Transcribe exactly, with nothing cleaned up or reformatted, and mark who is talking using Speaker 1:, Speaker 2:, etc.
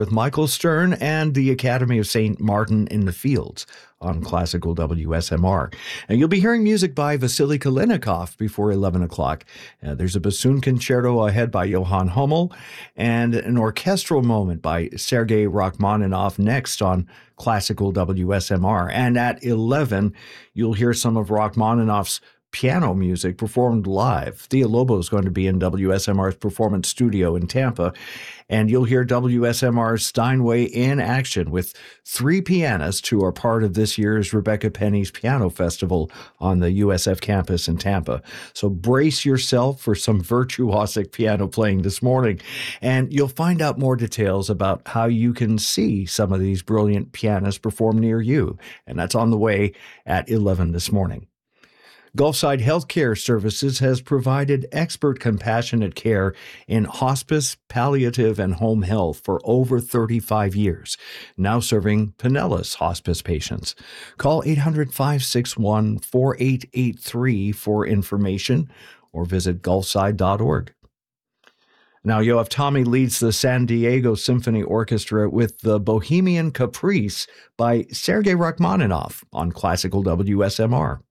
Speaker 1: with Michael Stern and the Academy of Saint Martin in the Fields on Classical W S M R. And you'll be hearing music by Vasily Kalinikov before eleven o'clock. Uh, there's a bassoon concerto ahead by Johann Hummel and an orchestral moment by Sergei Rachmaninoff next on Classical W S M R. And at eleven, you'll hear some of Rachmaninoff's piano music performed live. Thea Lobo is going to be in W S M R's performance studio in Tampa, and you'll hear W S M R's Steinway in action with three pianists who are part of this year's Rebecca Penny's Piano Festival on the U S F campus in Tampa. So brace yourself for some virtuosic piano playing this morning, and you'll find out more details about how you can see some of these brilliant pianists perform near you, and that's on the way at eleven this morning. Gulfside Healthcare Services has provided expert compassionate care in hospice, palliative, and home health for over thirty-five years, now serving Pinellas hospice patients. Call eight hundred, five six one, four eight eight three for information or visit gulfside dot org. Now, Yoav Tommy leads the San Diego Symphony Orchestra with the Bohemian Caprice by Sergei Rachmaninoff on Classical W S M R.